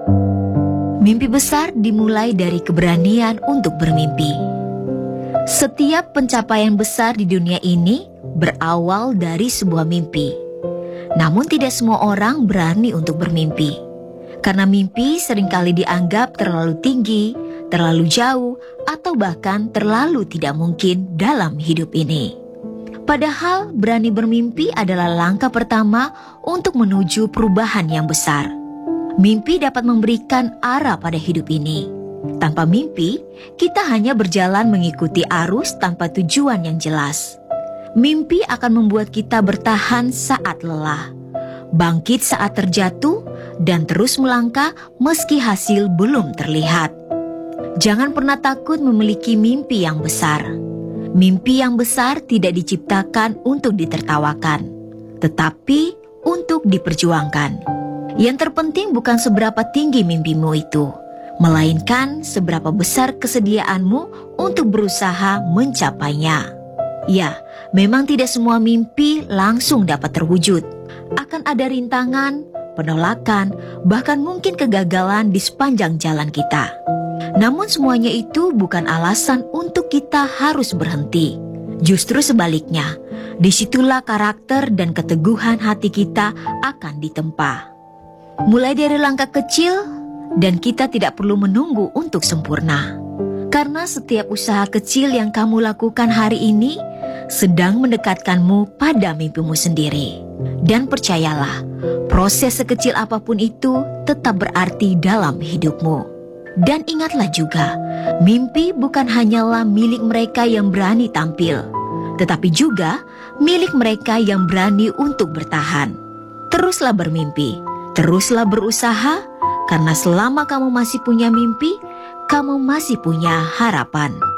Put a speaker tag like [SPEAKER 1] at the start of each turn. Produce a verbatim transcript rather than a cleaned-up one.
[SPEAKER 1] Mimpi besar dimulai dari keberanian untuk bermimpi. Setiap pencapaian besar di dunia ini berawal dari sebuah mimpi. Namun tidak semua orang berani untuk bermimpi. Karena mimpi seringkali dianggap terlalu tinggi, terlalu jauh, atau bahkan terlalu tidak mungkin dalam hidup ini. Padahal berani bermimpi adalah langkah pertama untuk menuju perubahan yang besar. Mimpi dapat memberikan arah pada hidup ini. Tanpa mimpi, kita hanya berjalan mengikuti arus tanpa tujuan yang jelas. Mimpi akan membuat kita bertahan saat lelah, bangkit saat terjatuh, dan terus melangkah meski hasil belum terlihat. Jangan pernah takut memiliki mimpi yang besar. Mimpi yang besar tidak diciptakan untuk ditertawakan, tetapi untuk diperjuangkan. Yang terpenting bukan seberapa tinggi mimpimu itu, melainkan seberapa besar kesediaanmu untuk berusaha mencapainya. Ya, memang tidak semua mimpi langsung dapat terwujud. Akan ada rintangan, penolakan, bahkan mungkin kegagalan di sepanjang jalan kita. Namun semuanya itu bukan alasan untuk kita harus berhenti. Justru sebaliknya, disitulah karakter dan keteguhan hati kita akan ditempa. Mulai dari langkah kecil, dan kita tidak perlu menunggu untuk sempurna. Karena setiap usaha kecil yang kamu lakukan hari ini sedang mendekatkanmu pada mimpimu sendiri. Dan percayalah, proses sekecil apapun itu tetap berarti dalam hidupmu. Dan ingatlah juga, mimpi bukan hanyalah milik mereka yang berani tampil, tetapi juga milik mereka yang berani untuk bertahan. Teruslah bermimpi. Teruslah berusaha, karena selama kamu masih punya mimpi, kamu masih punya harapan.